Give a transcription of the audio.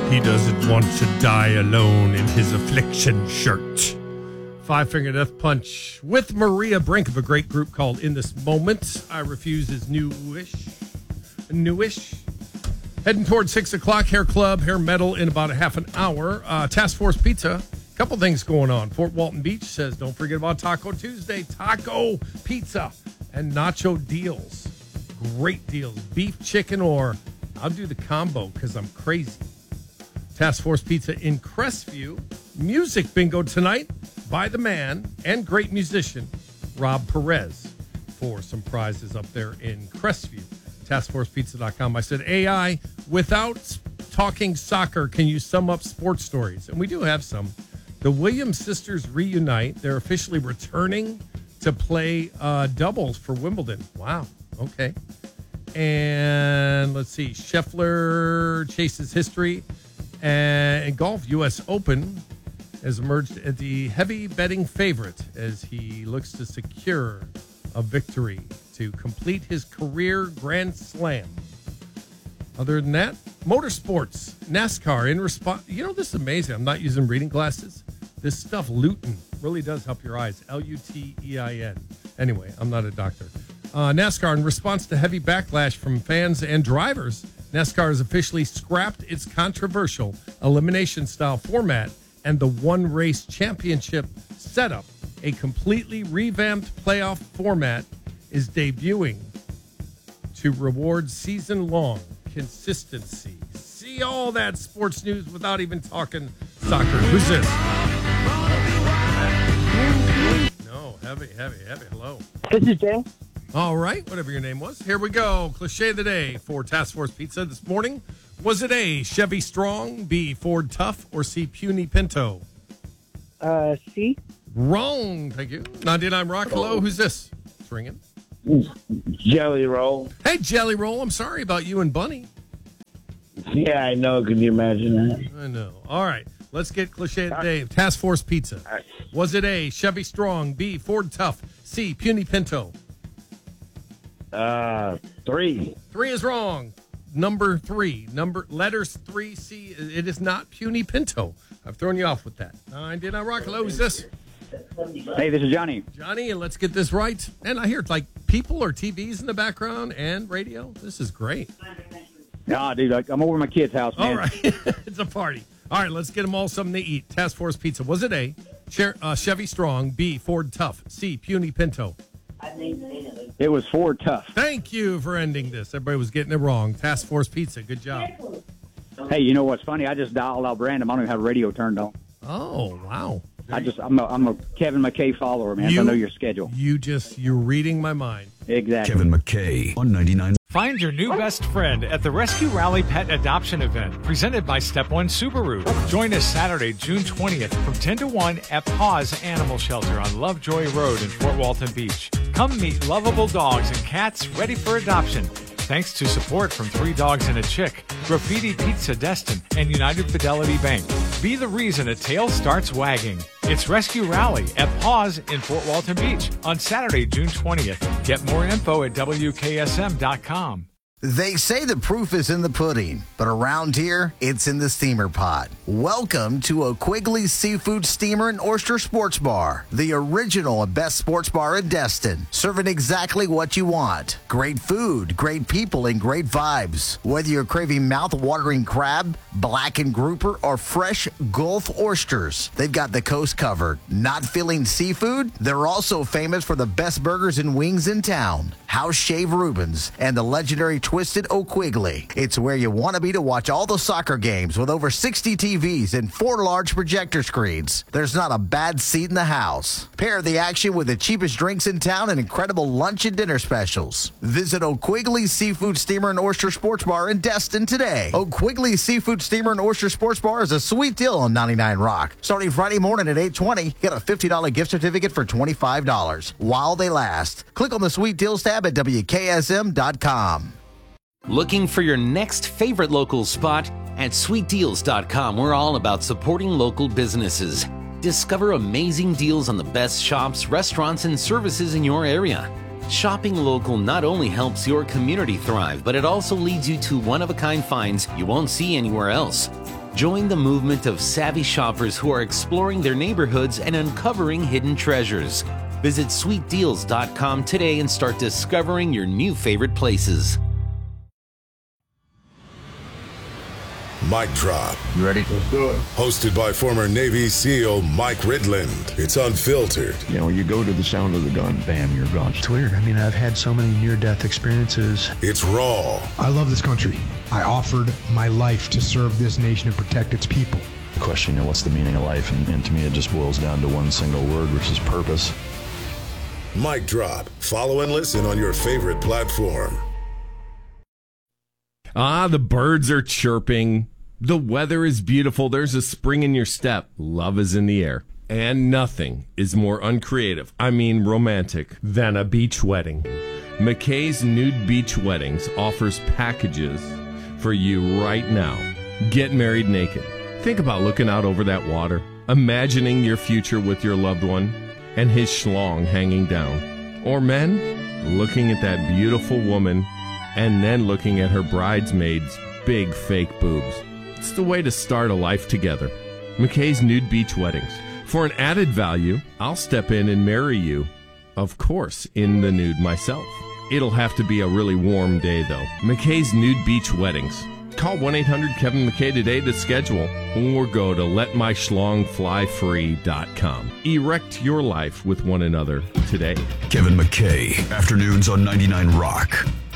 He doesn't want to die alone in his affliction shirt. Five Finger Death Punch with Maria Brink of a great group called In This Moment. I Refuse is newish. Heading towards 6 o'clock. Hair Club, Hair Metal in about a half an hour. Task Force Pizza. Couple things going on. Fort Walton Beach says, don't forget about Taco Tuesday. Taco Pizza and nacho deals. Great deals. Beef, chicken, or I'll do the combo because I'm crazy. Task Force Pizza in Crestview. Music bingo tonight by the man and great musician, Rob Perez, for some prizes up there in Crestview. TaskForcePizza.com. I said, AI, without talking soccer, can you sum up sports stories? And we do have some. The Williams sisters reunite. They're officially returning to play doubles for Wimbledon. Wow. Okay. And let's see. Scheffler chases history. And golf, U.S. Open has emerged as the heavy betting favorite as he looks to secure a victory to complete his career Grand Slam. Other than that, motorsports, NASCAR in response. You know, this is amazing. I'm not using reading glasses. This stuff, lutein, really does help your eyes. Lutein. Anyway, I'm not a doctor. NASCAR, in response to heavy backlash from fans and drivers, NASCAR has officially scrapped its controversial elimination-style format and the one-race championship setup. A completely revamped playoff format is debuting to reward season-long consistency. See all that sports news without even talking soccer. Who's this? No, heavy. Hello. This is Jay. All right, whatever your name was. Here we go. Cliché of the day for Task Force Pizza this morning. Was it A, Chevy Strong, B, Ford Tough, or C, Puny Pinto? C. Wrong. Thank you. 99 Rock. Hello, who's this? It's ringing. Jelly Roll. Hey, Jelly Roll. I'm sorry about you and Bunny. Yeah, I know. Can you imagine that? I know. All right, let's get Cliché of the day. Task Force Pizza. Right. Was it A, Chevy Strong, B, Ford Tough, C, Puny Pinto? 3. 3 is wrong. Number 3. Letters 3C. It is not Puny Pinto. I've thrown you off with that. 99 Rock. Hello, who's this? Hey, this is Johnny. Johnny, and let's get this right. And I hear like people or TVs in the background and radio. This is great. Nah, dude, I'm over at my kid's house, man. All right. It's a party. All right, let's get them all something to eat. Task Force Pizza. Was it A, Chevy Strong, B, Ford Tough, C, Puny Pinto? It was Ford Tough. Thank you for ending this. Everybody was getting it wrong. Task Force Pizza. Good job. Hey, you know what's funny? I just dialed out random. I don't even have radio turned on. Oh, wow. I'm a Kevin McKay follower, man. So I know your schedule. You're reading my mind. Exactly. Kevin McKay on 99. Find your new best friend at the Rescue Rally Pet Adoption Event presented by Step One Subaru. Join us Saturday, June 20th from 10 to 1 at Paws Animal Shelter on Lovejoy Road in Fort Walton Beach. Come meet lovable dogs and cats ready for adoption. Thanks to support from 3 Dogs and a Chick, Graffiti Pizza Destin, and United Fidelity Bank. Be the reason a tail starts wagging. It's Rescue Rally at Paws in Fort Walton Beach on Saturday, June 20th. Get more info at WKSM.com. They say the proof is in the pudding, but around here, it's in the steamer pot. Welcome to O'Quigley's Seafood Steamer and Oyster Sports Bar, the original and best sports bar in Destin, serving exactly what you want. Great food, great people, and great vibes. Whether you're craving mouth-watering crab, blackened grouper, or fresh Gulf oysters, they've got the coast covered. Not feeling seafood? They're also famous for the best burgers and wings in town. House Shave Rubens and the legendary Twisted O'Quigley. It's where you want to be to watch all the soccer games with over 60 TVs and 4 large projector screens. There's not a bad seat in the house. Pair the action with the cheapest drinks in town and incredible lunch and dinner specials. Visit O'Quigley's Seafood Steamer and Oyster Sports Bar in Destin today. O'Quigley's Seafood Steamer and Oyster Sports Bar is a sweet deal on 99 Rock. Starting Friday morning at 8:20, get a $50 gift certificate for $25 while they last. Click on the Sweet Deals tab at WKSM.com. Looking for your next favorite local spot? At sweetdeals.com, we're all about supporting local businesses. Discover amazing deals on the best shops, restaurants, and services in your area. Shopping local not only helps your community thrive, but it also leads you to one-of-a-kind finds you won't see anywhere else. Join the movement of savvy shoppers who are exploring their neighborhoods and uncovering hidden treasures. Visit sweetdeals.com today and start discovering your new favorite places. Mic Drop. You ready? Let's do it. Hosted by former Navy SEAL Mike Ridland. It's unfiltered. You know, you go to the sound of the gun, bam, you're gone. It's weird. I mean, I've had so many near-death experiences. It's raw. I love this country. I offered my life to serve this nation and protect its people. The question, you know, what's the meaning of life? And to me, it just boils down to one single word, which is purpose. Mic Drop. Follow and listen on your favorite platform. The birds are chirping. The weather is beautiful. There's a spring in your step. Love is in the air. And nothing is more uncreative, romantic, than a beach wedding. McKay's Nude Beach Weddings offers packages for you right now. Get married naked. Think about looking out over that water, imagining your future with your loved one and his schlong hanging down. Or men, looking at that beautiful woman and then looking at her bridesmaids' big fake boobs. It's the way to start a life together. McKay's Nude Beach Weddings. For an added value, I'll step in and marry you, of course, in the nude myself. It'll have to be a really warm day, though. McKay's Nude Beach Weddings. Call 1-800-KEVIN-McKay today to schedule, or go to letmyschlongflyfree.com. Erect your life with one another today. Kevin McKay, afternoons on 99 Rock.